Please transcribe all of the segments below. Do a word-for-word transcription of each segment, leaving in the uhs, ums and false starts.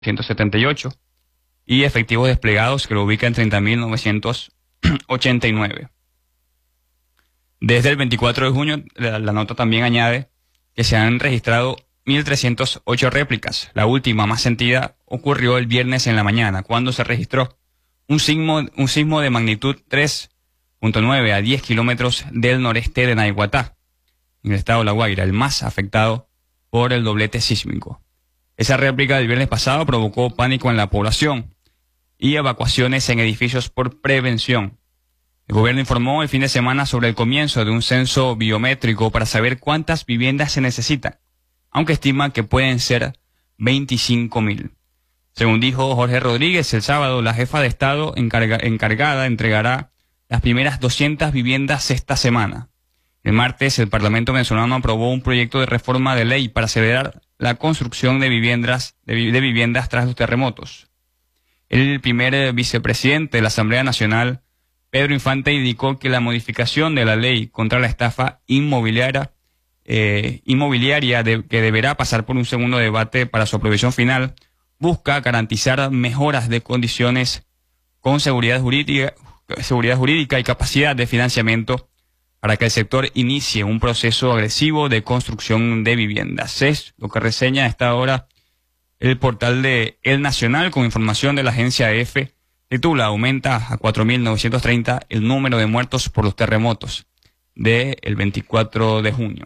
ciento setenta y ocho y efectivos desplegados que lo ubica en treinta mil novecientos ochenta y nueve. Desde el veinticuatro de junio, la, la nota también añade que se han registrado mil trescientas ocho réplicas. La última, más sentida, ocurrió el viernes en la mañana, cuando se registró un sismo, un sismo de magnitud tres punto nueve a diez kilómetros del noreste de Naiguatá, en el estado de La Guaira, el más afectado por el doblete sísmico. Esa réplica del viernes pasado provocó pánico en la población y evacuaciones en edificios por prevención. El gobierno informó el fin de semana sobre el comienzo de un censo biométrico para saber cuántas viviendas se necesitan, aunque estima que pueden ser veinticinco mil. Según dijo Jorge Rodríguez, el sábado la jefa de Estado encarga, encargada entregará las primeras doscientas viviendas esta semana. El martes el Parlamento venezolano aprobó un proyecto de reforma de ley para acelerar la construcción de viviendas, de, de viviendas tras los terremotos. El primer vicepresidente de la Asamblea Nacional, Pedro Infante, indicó que la modificación de la ley contra la estafa inmobiliaria, eh, inmobiliaria de, que deberá pasar por un segundo debate para su aprobación final, busca garantizar mejoras de condiciones con seguridad jurídica, seguridad jurídica y capacidad de financiamiento para que el sector inicie un proceso agresivo de construcción de viviendas. Es lo que reseña a esta hora el portal de El Nacional con información de la agencia E F. Titula: aumenta a cuatro mil novecientos treinta el número de muertos por los terremotos del veinticuatro de junio.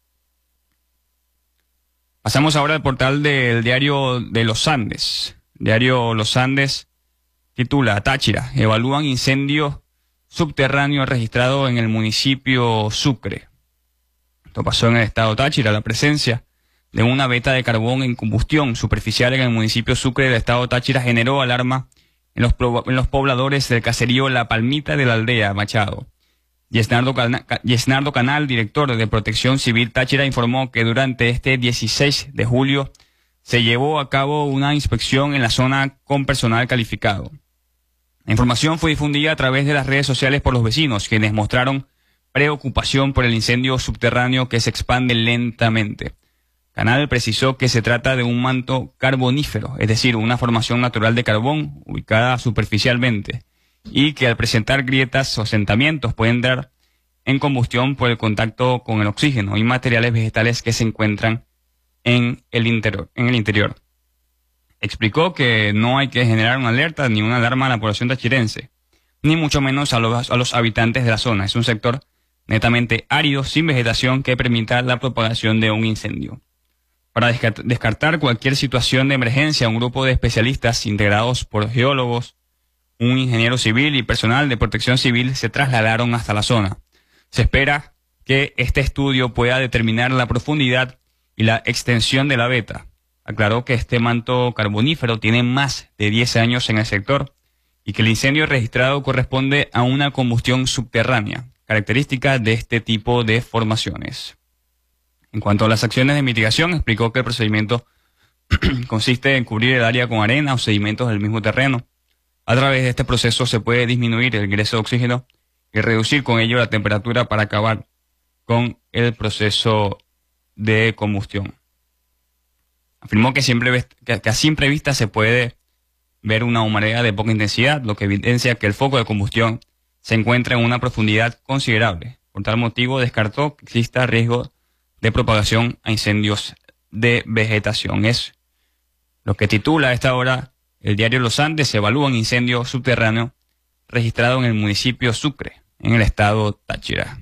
Pasamos ahora al portal del diario de los Andes. Diario Los Andes titula: Táchira, evalúan incendio subterráneo registrado en el municipio Sucre. Esto pasó en el estado Táchira. La presencia de una veta de carbón en combustión superficial en el municipio Sucre del estado Táchira generó alarma en los, en los pobladores del caserío La Palmita de la aldea Machado. Yesnardo Canal, Yesnardo Canal, director de Protección Civil Táchira, informó que durante este dieciséis de julio se llevó a cabo una inspección en la zona con personal calificado. La información fue difundida a través de las redes sociales por los vecinos, quienes mostraron preocupación por el incendio subterráneo que se expande lentamente. Canal precisó que se trata de un manto carbonífero, es decir, una formación natural de carbón ubicada superficialmente, y que al presentar grietas o asentamientos pueden dar en combustión por el contacto con el oxígeno y materiales vegetales que se encuentran en el interior. En el interior. Explicó que no hay que generar una alerta ni una alarma a la población tachirense, ni mucho menos a los, a los habitantes de la zona. Es un sector netamente árido, sin vegetación, que permita la propagación de un incendio. Para descartar cualquier situación de emergencia, un grupo de especialistas integrados por geólogos, un ingeniero civil y personal de protección civil se trasladaron hasta la zona. Se espera que este estudio pueda determinar la profundidad y la extensión de la veta. Aclaró que este manto carbonífero tiene más de diez años en el sector y que el incendio registrado corresponde a una combustión subterránea, característica de este tipo de formaciones. En cuanto a las acciones de mitigación, explicó que el procedimiento consiste en cubrir el área con arena o sedimentos del mismo terreno. A través de este proceso se puede disminuir el ingreso de oxígeno y reducir con ello la temperatura para acabar con el proceso de combustión. Afirmó que, siempre, que, que a simple vista se puede ver una humareda de poca intensidad, lo que evidencia que el foco de combustión se encuentra en una profundidad considerable. Por tal motivo, descartó que exista riesgo de propagación a incendios de vegetación. Es lo que titula a esta hora el diario Los Andes: se evalúa un incendio subterráneo registrado en el municipio Sucre, en el estado Táchira.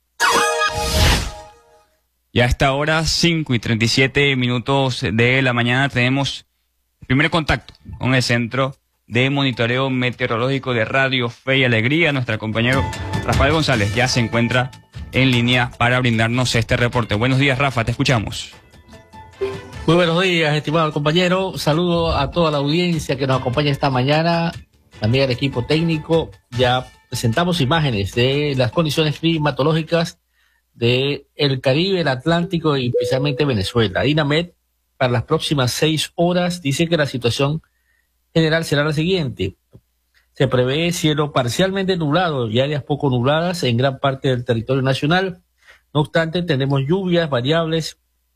Y a esta hora, cinco y treinta y siete minutos de la mañana, tenemos el primer contacto con el Centro de Monitoreo Meteorológico de Radio Fe y Alegría. Nuestro compañero Rafael González ya se encuentra en línea para brindarnos este reporte. Buenos días, Rafa, te escuchamos. Muy buenos días, estimado compañero. Saludo a toda la audiencia que nos acompaña esta mañana, también al equipo técnico. Ya presentamos imágenes de las condiciones climatológicas de el Caribe, el Atlántico y especialmente Venezuela. INAMED para las próximas seis horas dice que la situación general será la siguiente. Se prevé cielo parcialmente nublado y áreas poco nubladas en gran parte del territorio nacional. No obstante, tenemos lluvias variables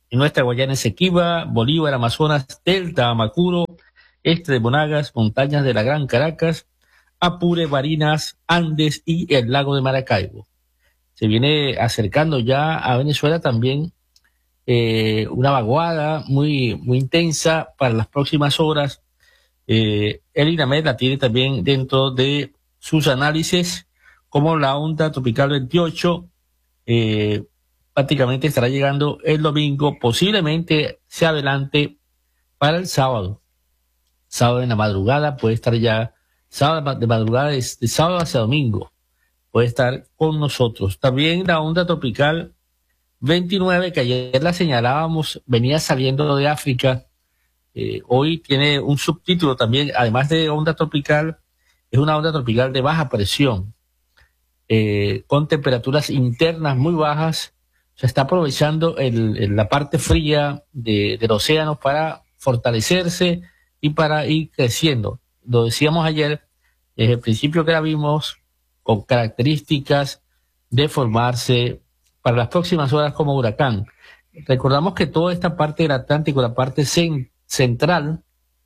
en nuestra Guayana Esequiba, Bolívar, Amazonas, Delta, Amacuro, este de Monagas, montañas de la Gran Caracas, Apure, Barinas, Andes y el lago de Maracaibo. Se viene acercando ya a Venezuela también eh, una vaguada muy, muy intensa para las próximas horas. Eh, el INAMED la tiene también dentro de sus análisis como la onda tropical veintiocho, eh, prácticamente estará llegando el domingo, posiblemente se adelante para el sábado. Sábado en la madrugada puede estar ya, sábado de madrugada, de, de sábado hacia domingo, puede estar con nosotros. También la onda tropical veintinueve, que ayer la señalábamos, venía saliendo de África, eh, hoy tiene un subtítulo también, además de onda tropical, es una onda tropical de baja presión, eh, con temperaturas internas muy bajas. Se está aprovechando el, el, la parte fría de, del océano para fortalecerse y para ir creciendo. Lo decíamos ayer, desde el principio que la vimos, con características de formarse para las próximas horas como huracán. Recordamos que toda esta parte del Atlántico, la parte cen, central,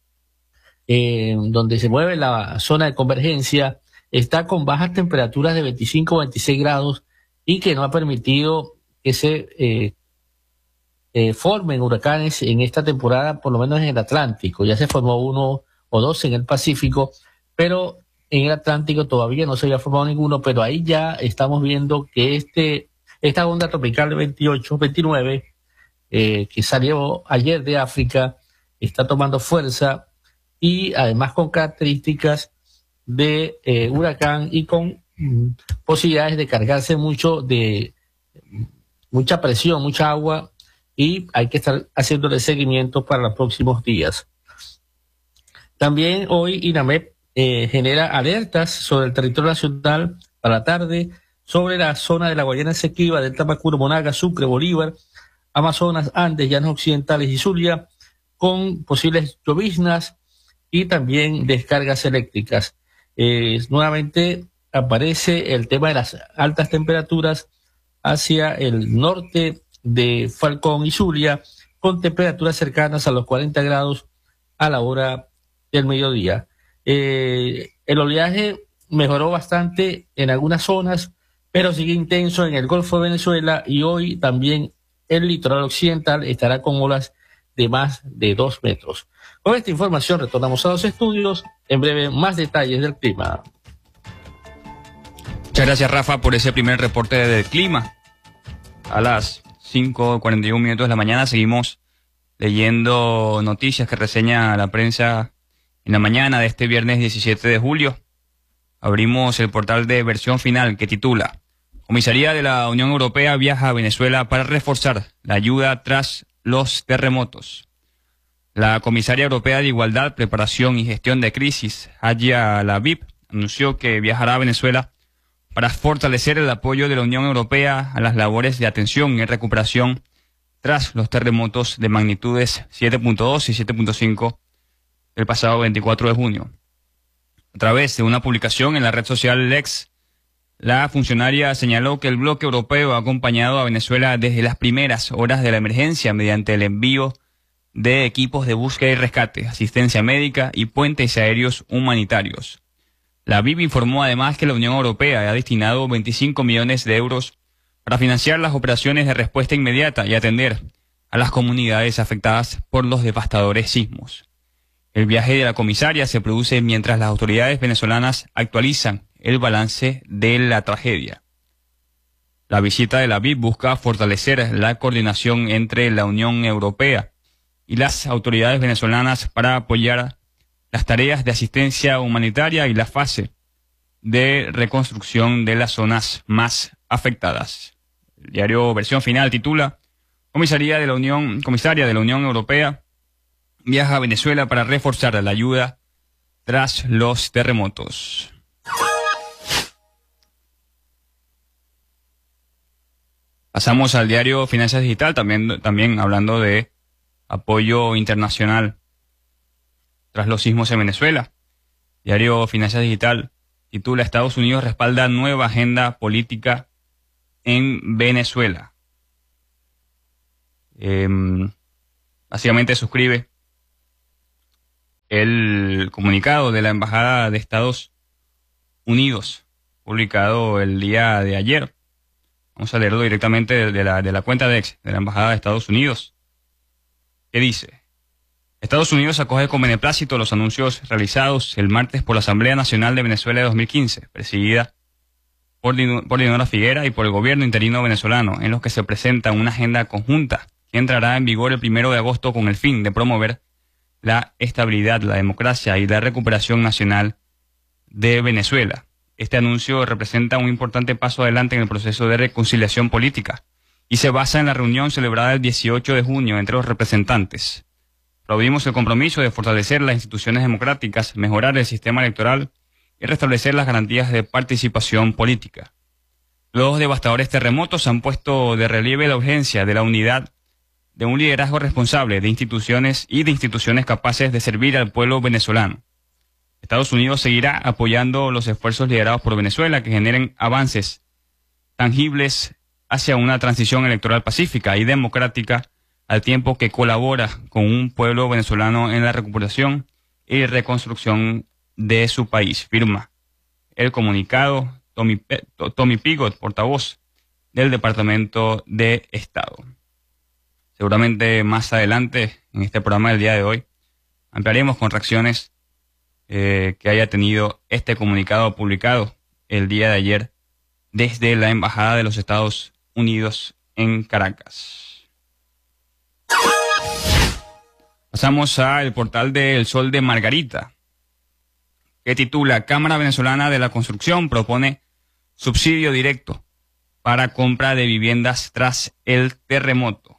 eh, donde se mueve la zona de convergencia, está con bajas temperaturas de veinticinco a veintiséis grados y que no ha permitido que se eh, eh, formen huracanes en esta temporada, por lo menos en el Atlántico. Ya se formó uno o dos en el Pacífico, pero en el Atlántico todavía no se había formado ninguno, pero ahí ya estamos viendo que este esta onda tropical veintiocho, veintinueve, eh, que salió ayer de África, está tomando fuerza y además con características de eh, huracán y con mm, posibilidades de cargarse mucho de mucha presión, mucha agua, y hay que estar haciéndole seguimiento para los próximos días. También hoy INAMED eh, genera alertas sobre el territorio nacional para la tarde, sobre la zona de la Guayana Esequiba, Delta, Amacuro, Monagas, Sucre, Bolívar, Amazonas, Andes, Llanos Occidentales y Zulia, con posibles lloviznas y también descargas eléctricas. Eh, nuevamente aparece el tema de las altas temperaturas hacia el norte de Falcón y Zulia, con temperaturas cercanas a los cuarenta grados a la hora del mediodía. Eh, el oleaje mejoró bastante en algunas zonas, pero sigue intenso en el Golfo de Venezuela, y hoy también el litoral occidental estará con olas de más de dos metros. Con esta información retornamos a los estudios. En breve, más detalles del clima. Muchas gracias, Rafa, por ese primer reporte del clima. A las cinco cuarenta y uno minutos de la mañana seguimos leyendo noticias que reseña la prensa en la mañana de este viernes diecisiete de julio. Abrimos el portal de Versión Final, que titula: Comisaría de la Unión Europea viaja a Venezuela para reforzar la ayuda tras los terremotos. La Comisaria Europea de Igualdad, Preparación y Gestión de Crisis, Haya Labib, anunció que viajará a Venezuela para fortalecer el apoyo de la Unión Europea a las labores de atención y recuperación tras los terremotos de magnitudes siete punto dos y siete punto cinco el pasado veinticuatro de junio. A través de una publicación en la red social X, la funcionaria señaló que el bloque europeo ha acompañado a Venezuela desde las primeras horas de la emergencia mediante el envío de equipos de búsqueda y rescate, asistencia médica y puentes aéreos humanitarios. La B I B informó además que la Unión Europea ha destinado veinticinco millones de euros para financiar las operaciones de respuesta inmediata y atender a las comunidades afectadas por los devastadores sismos. El viaje de la comisaria se produce mientras las autoridades venezolanas actualizan el balance de la tragedia. La visita de la B I B busca fortalecer la coordinación entre la Unión Europea y las autoridades venezolanas para apoyar las tareas de asistencia humanitaria y la fase de reconstrucción de las zonas más afectadas. El diario Versión Final titula: Comisaría de la Unión, Comisaria de la Unión Europea viaja a Venezuela para reforzar la ayuda tras los terremotos. Pasamos al diario Finanzas Digital, también, también hablando de apoyo internacional tras los sismos en Venezuela. Diario Finanzas Digital titula: Estados Unidos respalda nueva agenda política en Venezuela. eh, básicamente suscribe el comunicado de la Embajada de Estados Unidos, publicado el día de ayer. Vamos a leerlo directamente de, de, la, de la cuenta de ex de la Embajada de Estados Unidos, que dice: Estados Unidos acoge con beneplácito los anuncios realizados el martes por la Asamblea Nacional de Venezuela de dos mil quince, presidida por, por Dinora Figuera y por el gobierno interino venezolano, en los que se presenta una agenda conjunta que entrará en vigor el primero de agosto con el fin de promover la estabilidad, la democracia y la recuperación nacional de Venezuela. Este anuncio representa un importante paso adelante en el proceso de reconciliación política y se basa en la reunión celebrada el dieciocho de junio entre los representantes. Aplaudimos el compromiso de fortalecer las instituciones democráticas, mejorar el sistema electoral y restablecer las garantías de participación política. Los devastadores terremotos han puesto de relieve la urgencia de la unidad de un liderazgo responsable de instituciones y de instituciones capaces de servir al pueblo venezolano. Estados Unidos seguirá apoyando los esfuerzos liderados por Venezuela que generen avances tangibles hacia una transición electoral pacífica y democrática, al tiempo que colabora con un pueblo venezolano en la recuperación y reconstrucción de su país. Firma el comunicado Tommy, Tommy Pigott, portavoz del Departamento de Estado. Seguramente más adelante, en este programa del día de hoy, ampliaremos con reacciones eh, que haya tenido este comunicado publicado el día de ayer desde la Embajada de los Estados Unidos en Caracas. Pasamos al portal de El Sol de Margarita, que titula: Cámara Venezolana de la Construcción propone subsidio directo para compra de viviendas tras el terremoto.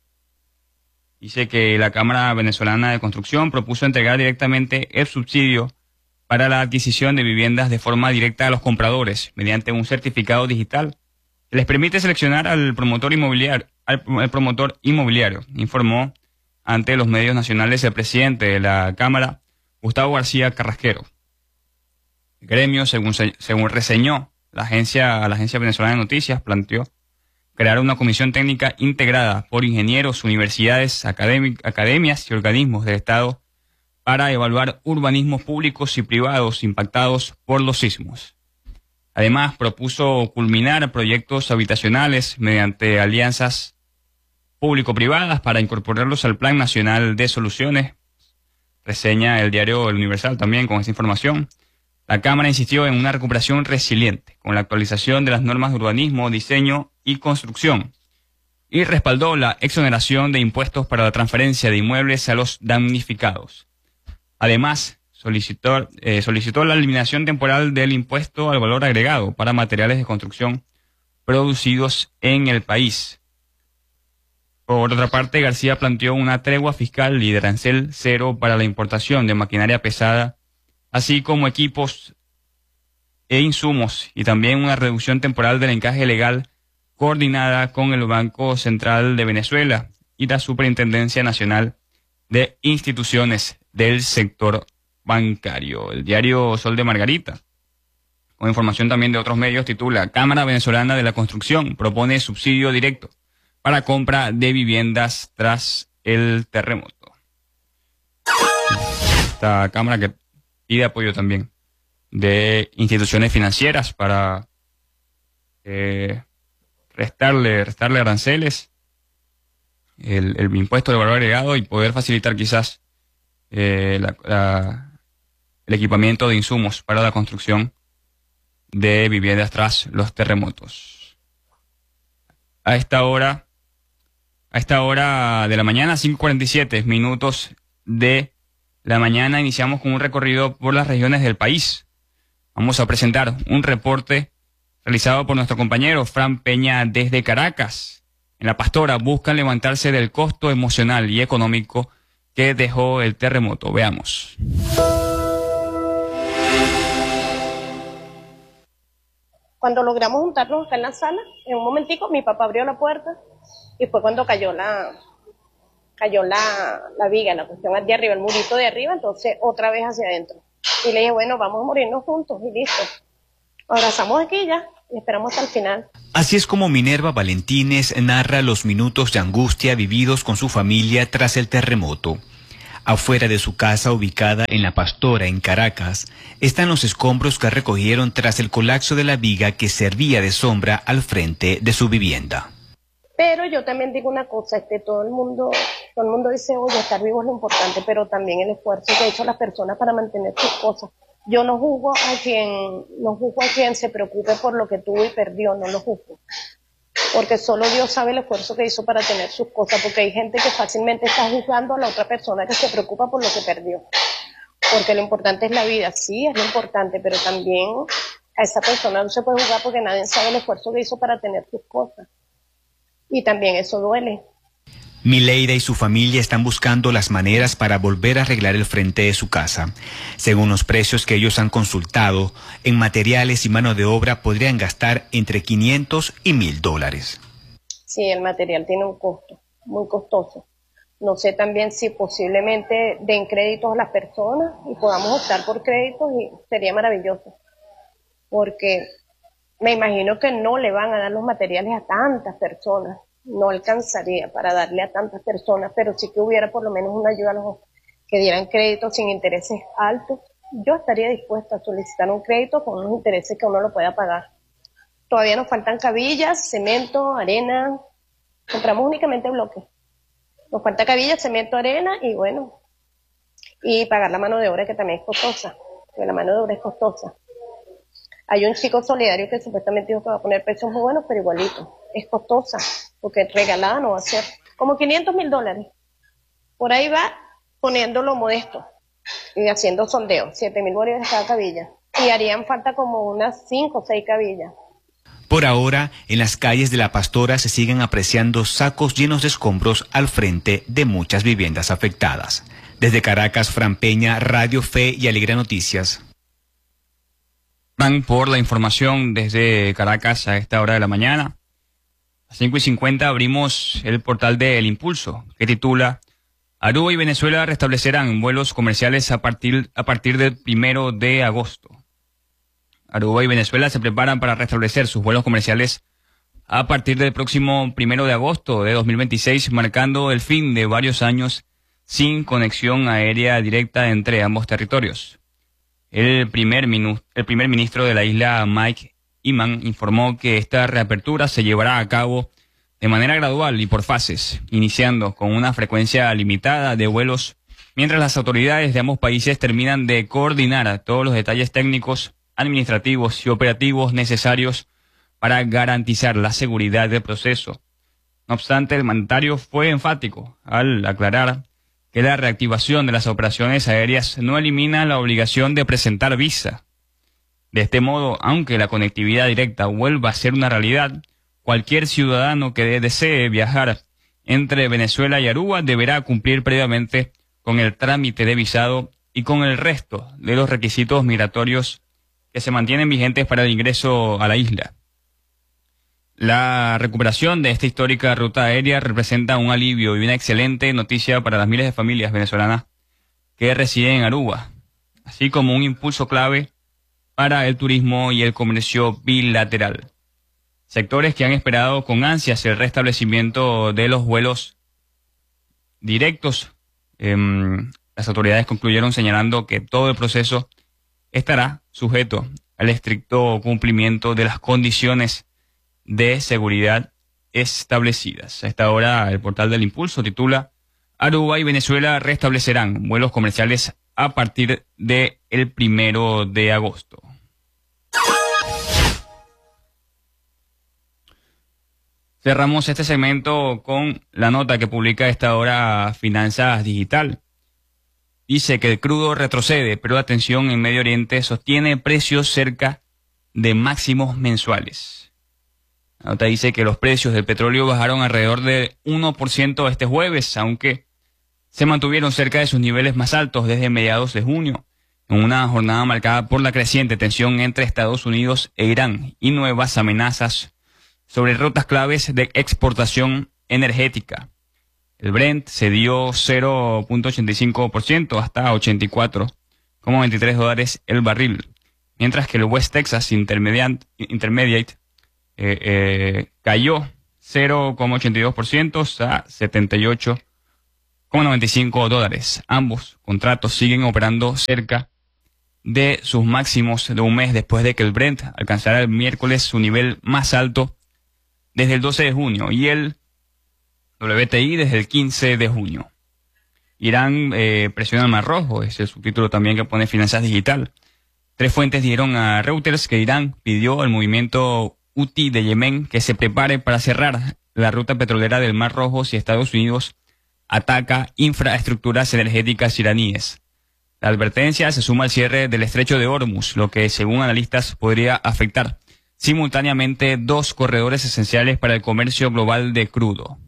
Dice que la Cámara Venezolana de Construcción propuso entregar directamente el subsidio para la adquisición de viviendas de forma directa a los compradores mediante un certificado digital que les permite seleccionar al promotor inmobiliario, al, al promotor inmobiliario, informó ante los medios nacionales el presidente de la Cámara, Gustavo García Carrasquero. El gremio, según, según reseñó la agencia, la agencia venezolana de noticias, planteó crear una comisión técnica integrada por ingenieros, universidades, academias y organismos del Estado para evaluar urbanismos públicos y privados impactados por los sismos. Además, propuso culminar proyectos habitacionales mediante alianzas público-privadas para incorporarlos al Plan Nacional de Soluciones. Reseña el diario El Universal también con esta información. La Cámara insistió en una recuperación resiliente, con la actualización de las normas de urbanismo, diseño y construcción, y respaldó la exoneración de impuestos para la transferencia de inmuebles a los damnificados. Además, solicitó, eh, solicitó la eliminación temporal del impuesto al valor agregado para materiales de construcción producidos en el país. Por otra parte, García planteó una tregua fiscal y de arancel cero para la importación de maquinaria pesada, así como equipos e insumos, y también una reducción temporal del encaje legal coordinada con el Banco Central de Venezuela y la Superintendencia Nacional de Instituciones del Sector Bancario. El diario Sol de Margarita, con información también de otros medios, titula: Cámara Venezolana de la Construcción propone subsidio directo para compra de viviendas tras el terremoto. Esta Cámara que pide apoyo también de instituciones financieras para eh, restarle, restarle aranceles, el, el impuesto de valor agregado, y poder facilitar quizás eh, la, la, el equipamiento de insumos para la construcción de viviendas tras los terremotos. A esta hora, a esta hora de la mañana, cinco cuarenta y siete minutos de la mañana, iniciamos con un recorrido por las regiones del país. Vamos a presentar un reporte realizado por nuestro compañero Fran Peña desde Caracas. En La Pastora buscan levantarse del costo emocional y económico que dejó el terremoto. Veamos. Cuando logramos juntarnos acá en la sala, en un momentico mi papá abrió la puerta y fue cuando cayó la cayó la, la viga, la cuestión de arriba, el murito de arriba, entonces otra vez hacia adentro. Y le dije, bueno, vamos a morirnos juntos y listo. Abrazamos aquí ya. y esperamos hasta el final. Así es como Minerva Valentines narra los minutos de angustia vividos con su familia tras el terremoto. Afuera de su casa, ubicada en La Pastora, en Caracas, están los escombros que recogieron tras el colapso de la viga que servía de sombra al frente de su vivienda. Pero yo también digo una cosa, este, todo el mundo, todo el mundo dice, oye, estar vivo es lo importante, pero también el esfuerzo que ha hecho las personas para mantener sus cosas. Yo no juzgo a quien, no juzgo a quien se preocupe por lo que tuvo y perdió, no lo juzgo. Porque solo Dios sabe el esfuerzo que hizo para tener sus cosas, porque hay gente que fácilmente está juzgando a la otra persona que se preocupa por lo que perdió. Porque lo importante es la vida, sí, es lo importante, pero también a esa persona no se puede juzgar porque nadie sabe el esfuerzo que hizo para tener sus cosas. Y también eso duele. Mileida y su familia están buscando las maneras para volver a arreglar el frente de su casa. Según los precios que ellos han consultado, en materiales y mano de obra podrían gastar entre quinientos y mil dólares. Sí, el material tiene un costo, muy costoso. No sé también si posiblemente den créditos a las personas y podamos optar por créditos y sería maravilloso. Porque me imagino que no le van a dar los materiales a tantas personas. No alcanzaría para darle a tantas personas, pero sí que hubiera por lo menos una ayuda a los que dieran créditos sin intereses altos. Yo estaría dispuesta a solicitar un crédito con unos intereses que uno lo pueda pagar. Todavía nos faltan cabillas, cemento, arena. Compramos únicamente bloques. Nos falta cabillas, cemento, arena y bueno, y pagar la mano de obra que también es costosa, porque la mano de obra es costosa. Hay un chico solidario que supuestamente dijo que va a poner precios muy buenos, pero igualito, es costosa, porque regalada no va a ser. Como quinientos mil dólares. Por ahí va poniéndolo modesto y haciendo sondeos, siete mil bolívares cada cabilla. Y harían falta como unas cinco o seis cabillas. Por ahora, en las calles de La Pastora se siguen apreciando sacos llenos de escombros al frente de muchas viviendas afectadas. Desde Caracas, Fran Peña, Radio Fe y Alegra Noticias. Van por la información desde Caracas a esta hora de la mañana. A cinco y cincuenta abrimos el portal de El Impulso, que titula Aruba y Venezuela restablecerán vuelos comerciales a partir, a partir del primero de agosto. Aruba y Venezuela se preparan para restablecer sus vuelos comerciales a partir del próximo primero de agosto de dos mil veintiséis, marcando el fin de varios años sin conexión aérea directa entre ambos territorios. El primer, minu- el primer ministro de la isla, Mike Iman, informó que esta reapertura se llevará a cabo de manera gradual y por fases, iniciando con una frecuencia limitada de vuelos, mientras las autoridades de ambos países terminan de coordinar todos los detalles técnicos, administrativos y operativos necesarios para garantizar la seguridad del proceso. No obstante, el mandatario fue enfático al aclarar que la reactivación de las operaciones aéreas no elimina la obligación de presentar visa. De este modo, aunque la conectividad directa vuelva a ser una realidad, cualquier ciudadano que desee viajar entre Venezuela y Aruba deberá cumplir previamente con el trámite de visado y con el resto de los requisitos migratorios que se mantienen vigentes para el ingreso a la isla. La recuperación de esta histórica ruta aérea representa un alivio y una excelente noticia para las miles de familias venezolanas que residen en Aruba, así como un impulso clave para el turismo y el comercio bilateral. Sectores que han esperado con ansias el restablecimiento de los vuelos directos. Eh, las autoridades concluyeron señalando que todo el proceso estará sujeto al estricto cumplimiento de las condiciones de seguridad establecidas. A esta hora, el portal del Impulso titula Aruba y Venezuela restablecerán vuelos comerciales a partir del primero de agosto. Cerramos este segmento con la nota que publica a esta hora Finanzas Digital. Dice que el crudo retrocede, pero la tensión en Medio Oriente sostiene precios cerca de máximos mensuales. La nota dice que los precios del petróleo bajaron alrededor de uno por ciento este jueves, aunque se mantuvieron cerca de sus niveles más altos desde mediados de junio, en una jornada marcada por la creciente tensión entre Estados Unidos e Irán y nuevas amenazas sobre rutas claves de exportación energética. El Brent cedió cero punto ochenta y cinco por ciento hasta ochenta y cuatro coma veintitrés dólares el barril. mientras que el West Texas Intermediate, Intermediate eh, eh, cayó cero coma ochenta y dos por ciento a setenta y ocho coma noventa y cinco dólares. Ambos contratos siguen operando cerca de sus máximos de un mes después de que el Brent alcanzara el miércoles su nivel más alto desde el doce de junio y el W T I desde el quince de junio. Irán eh, presiona el Mar Rojo, es el subtítulo también que pone Finanzas Digital. Tres fuentes dijeron a Reuters que Irán pidió al movimiento Houthi de Yemen que se prepare para cerrar la ruta petrolera del Mar Rojo si Estados Unidos ataca infraestructuras energéticas iraníes. La advertencia se suma al cierre del estrecho de Hormuz, lo que según analistas podría afectar simultáneamente dos corredores esenciales para el comercio global de crudo.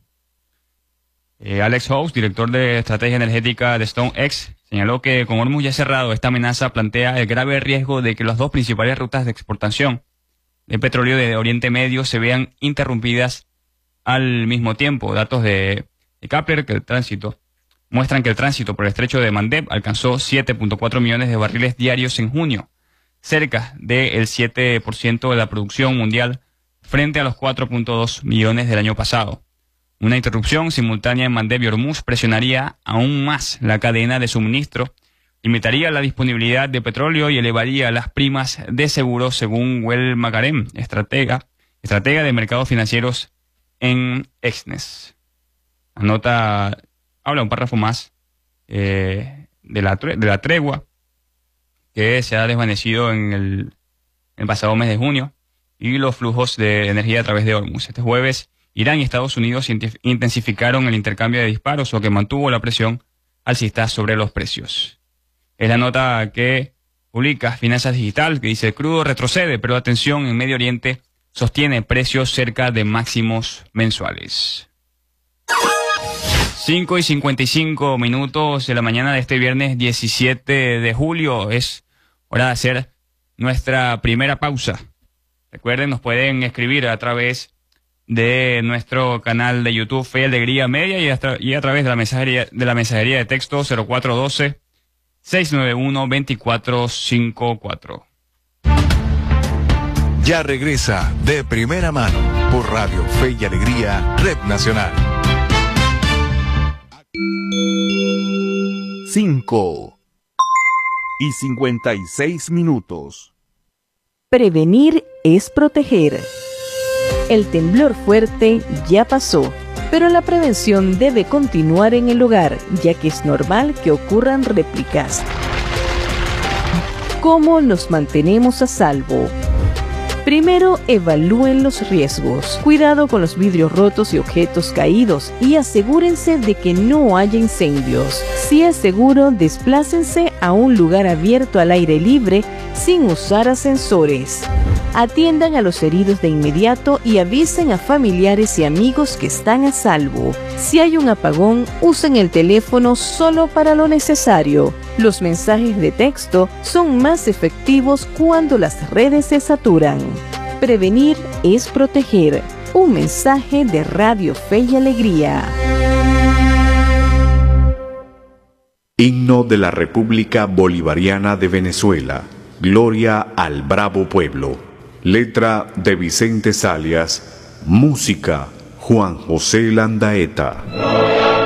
Eh, Alex House, director de estrategia energética de StoneX, señaló que con Hormuz ya cerrado, esta amenaza plantea el grave riesgo de que las dos principales rutas de exportación de petróleo de Oriente Medio se vean interrumpidas al mismo tiempo. Datos de, de Kepler, que el tránsito muestran que el tránsito por el estrecho de Mandeb alcanzó siete punto cuatro millones de barriles diarios en junio, cerca del siete por ciento de la producción mundial frente a los cuatro punto dos millones del año pasado. Una interrupción simultánea en Mandeb y Hormuz presionaría aún más la cadena de suministro, limitaría la disponibilidad de petróleo y elevaría las primas de seguro, según Well Magarem, estratega, estratega de mercados financieros en Exnes. La nota habla un párrafo más eh, de, la, de la tregua que se ha desvanecido en el, en el pasado mes de junio y los flujos de energía a través de Hormuz. Este jueves, Irán y Estados Unidos intensificaron el intercambio de disparos, lo que mantuvo la presión alcista sobre los precios. Es la nota que publica Finanzas Digital, que dice: el crudo retrocede, pero la tensión en Medio Oriente sostiene precios cerca de máximos mensuales. cinco y cincuenta y cinco minutos de la mañana de este viernes diecisiete de julio. Es hora de hacer nuestra primera pausa. Recuerden, nos pueden escribir a través de nuestro canal de YouTube Fe y Alegría Media y a, y a través de la mensajería de la mensajería de texto cero cuatro uno dos, seis nueve uno, dos cuatro cinco cuatro. Ya regresa De Primera Mano por Radio Fe y Alegría, Red Nacional. cinco y cincuenta y seis minutos. Prevenir es proteger. El temblor fuerte ya pasó, pero la prevención debe continuar en el hogar, ya que es normal que ocurran réplicas. ¿Cómo nos mantenemos a salvo? Primero, evalúen los riesgos. Cuidado con los vidrios rotos y objetos caídos y asegúrense de que no haya incendios. Si es seguro, desplácense a un lugar abierto al aire libre sin usar ascensores. Atiendan a los heridos de inmediato y avisen a familiares y amigos que están a salvo. Si hay un apagón, usen el teléfono solo para lo necesario. Los mensajes de texto son más efectivos cuando las redes se saturan. Prevenir es proteger. Un mensaje de Radio Fe y Alegría. Himno de la República Bolivariana de Venezuela. Gloria al bravo pueblo. Letra de Vicente Salias. Música Juan José Landaeta.